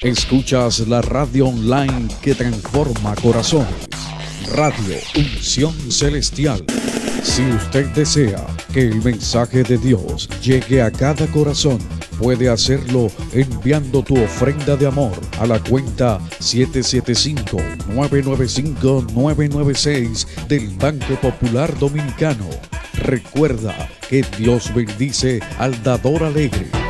Escuchas la radio online que transforma corazones. Radio Unción Celestial. Si usted desea que el mensaje de Dios llegue a cada corazón, puede hacerlo enviando tu ofrenda de amor a la cuenta 775-995-996 del Banco Popular Dominicano. Recuerda que Dios bendice al dador alegre.